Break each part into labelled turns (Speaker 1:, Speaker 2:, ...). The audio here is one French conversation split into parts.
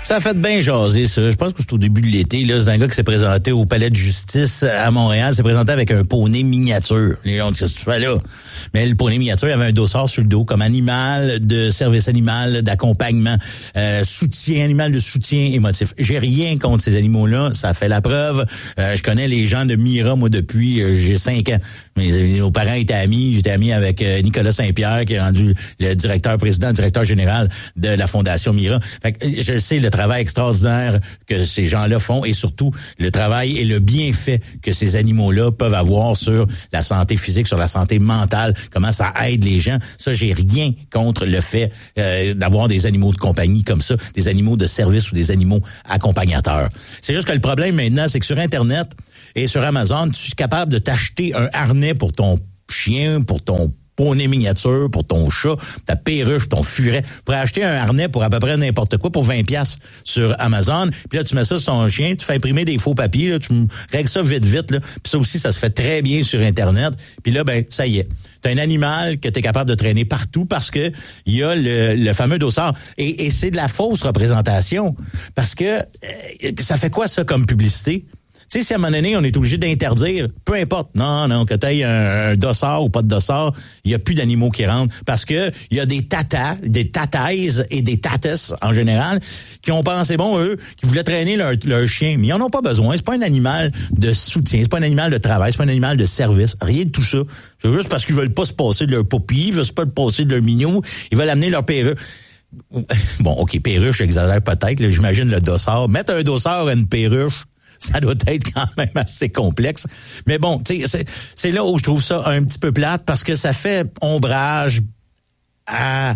Speaker 1: Ça a fait bien jaser, ça. Je pense que c'est au début de l'été. Là, c'est un gars qui s'est présenté au palais de justice à Montréal. S'est présenté avec un poney miniature. Les gens disent, qu'est-ce que tu fais là? Mais le poney miniature avait un dossard sur le dos comme animal de service animal, d'accompagnement, animal de soutien émotif. J'ai rien contre ces animaux-là. Ça fait la preuve. Je connais les gens de Mira, moi, depuis j'ai 5 ans. Nos parents étaient amis. J'étais ami avec Nicolas Saint-Pierre, qui est rendu le directeur général de la Fondation Mira. Fait que je sais le travail extraordinaire que ces gens-là font et surtout le travail et le bienfait que ces animaux-là peuvent avoir sur la santé physique, sur la santé mentale, comment ça aide les gens. Ça, j'ai rien contre le fait d'avoir des animaux de compagnie comme ça, des animaux de service ou des animaux accompagnateurs. C'est juste que le problème maintenant, c'est que sur Internet et sur Amazon, tu es capable de t'acheter un harnais pour ton chien, pour ton poney miniature, pour ton chat, ta perruche, ton furet. Tu pourrais acheter un harnais pour à peu près n'importe quoi pour 20$ sur Amazon. Puis là, tu mets ça sur ton chien, tu fais imprimer des faux papiers, là, tu règles ça vite, là. Puis ça aussi, ça se fait très bien sur Internet. Puis là, ben, ça y est. T'as un animal que t'es capable de traîner partout parce que il y a le fameux dossard. Et c'est de la fausse représentation. Parce que ça fait quoi ça comme publicité? Tu sais, si à un moment donné, on est obligé d'interdire, peu importe, non, que t'aies un dossard ou pas de dossard, il y a plus d'animaux qui rentrent parce que il y a des tataises et des tatas en général qui ont pensé, eux, qui voulaient traîner leur chien, mais ils en ont pas besoin. C'est pas un animal de soutien, c'est pas un animal de travail, c'est pas un animal de service, rien de tout ça. C'est juste parce qu'ils veulent pas se passer de leur poupie, ils veulent pas se passer de leur mignon, ils veulent amener leur perruche. Bon, OK, perruche, j'exagère peut-être, là, j'imagine le dossard. Mettre un dossard à une perruche, ça doit être quand même assez complexe. Mais bon, tu sais, c'est là où je trouve ça un petit peu plate parce que ça fait ombrage à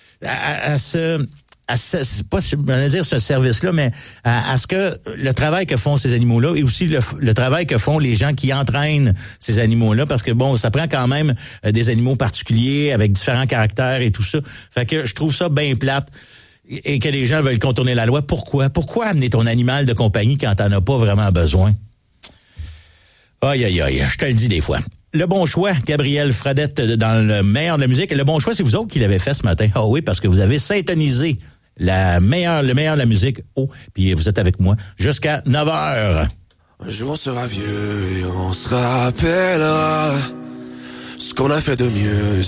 Speaker 1: pas je vais dire ce service-là, mais à ce que le travail que font ces animaux-là et aussi le travail que font les gens qui entraînent ces animaux-là, parce que bon, ça prend quand même des animaux particuliers avec différents caractères et tout ça. Fait que je trouve ça bien plate. Et que les gens veulent contourner la loi. Pourquoi? Pourquoi amener ton animal de compagnie quand t'en as pas vraiment besoin? Aïe, je te le dis des fois. Le bon choix, Gabriel Fradette dans le meilleur de la musique. Le bon choix, c'est vous autres qui l'avez fait ce matin. Ah oui, parce que vous avez syntonisé le meilleur de la musique. Puis vous êtes avec moi jusqu'à 9h.
Speaker 2: Un jour on sera vieux et on se rappellera ce qu'on a fait de mieux.